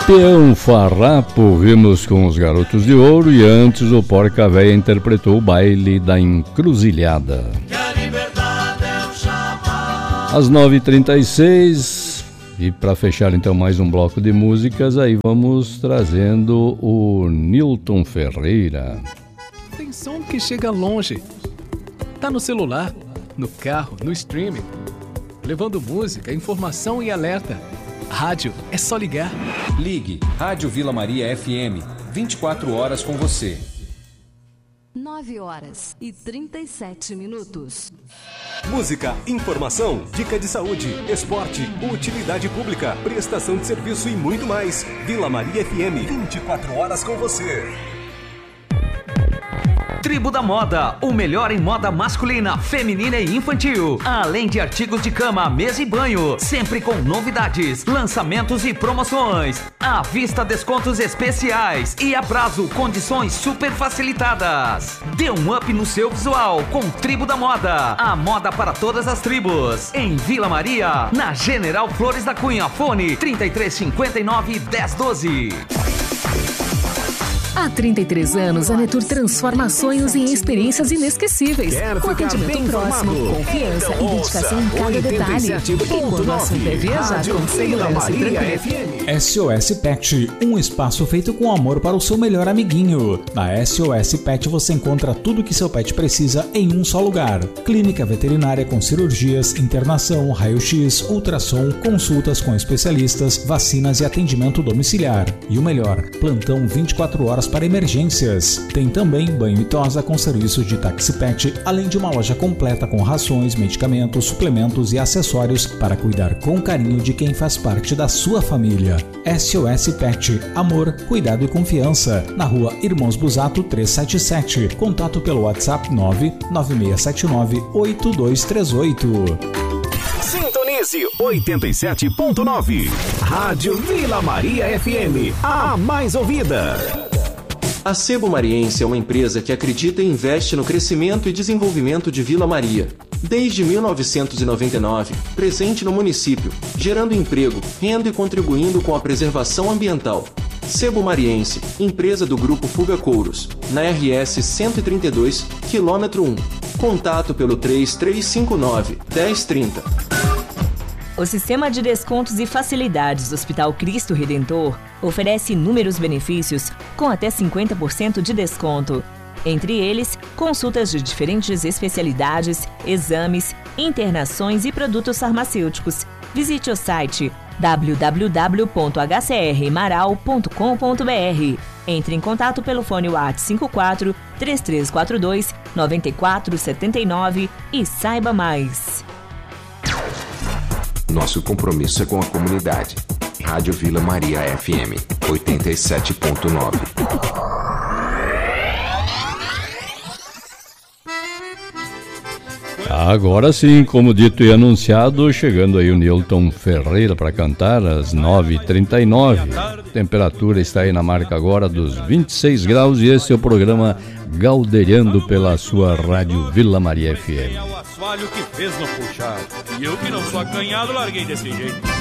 Peão Farrapo, rimos com os Garotos de Ouro e antes o Porca Véia interpretou o Baile da Encruzilhada. Às 9h36 e para fechar então mais um bloco de músicas, aí vamos trazendo o Nilton Ferreira. Tem som que chega longe, tá no celular, no carro, no streaming, levando música, informação e alerta. Rádio é só ligar. Ligue Rádio Vila Maria FM, 24 horas com você. 9h37. Música, informação, dica de saúde, esporte, utilidade pública, prestação de serviço e muito mais. Vila Maria FM, 24 horas com você. Tribo da Moda, o melhor em moda masculina, feminina e infantil. Além de artigos de cama, mesa e banho, sempre com novidades, lançamentos e promoções. À vista, descontos especiais e a prazo, condições super facilitadas. Dê um up no seu visual com Tribo da Moda. A moda para todas as tribos. Em Vila Maria, na General Flores da Cunha. Fone 3359-1012. Há 33 anos, a Netur transforma sonhos em experiências inesquecíveis. Com atendimento próximo, confiança e dedicação em cada detalhe. E quando o assunto é viajar com segurança e tranquilidade. SOS Pet, um espaço feito com amor para o seu melhor amiguinho. Na SOS Pet você encontra tudo que seu pet precisa em um só lugar. Clínica veterinária com cirurgias, internação, raio-x, ultrassom, consultas com especialistas, vacinas e atendimento domiciliar. E o melhor, plantão 24 horas para emergências. Tem também banho e tosa com serviço de táxi pet, além de uma loja completa com rações, medicamentos, suplementos e acessórios para cuidar com carinho de quem faz parte da sua família. SOS Pet, amor, cuidado e confiança. Na rua Irmãos Busato 377. Contato pelo WhatsApp 996798238. Sintonize 87.9. Rádio Vila Maria FM, a mais ouvida. A Sebo Mariense é uma empresa que acredita e investe no crescimento e desenvolvimento de Vila Maria. Desde 1999, presente no município, gerando emprego, renda e contribuindo com a preservação ambiental. Sebo Mariense, empresa do Grupo Fuga Couros, na RS 132, quilômetro 1. Contato pelo 3359-1030. O Sistema de Descontos e Facilidades do Hospital Cristo Redentor oferece inúmeros benefícios com até 50% de desconto. Entre eles, consultas de diferentes especialidades, exames, internações e produtos farmacêuticos. Visite o site www.hcrmaral.com.br. Entre em contato pelo fone WhatsApp 54 3342 9479 e saiba mais. Nosso compromisso é com a comunidade. Rádio Vila Maria FM 87.9. Agora sim, como dito e anunciado, chegando aí o Nilton Ferreira para cantar às 9h39. A temperatura está aí na marca agora dos 26 graus e esse é o programa Galderiando pela sua Rádio Vila Maria FM. O assoalho que fez no puxar, e eu que não sou acanhado larguei desse jeito.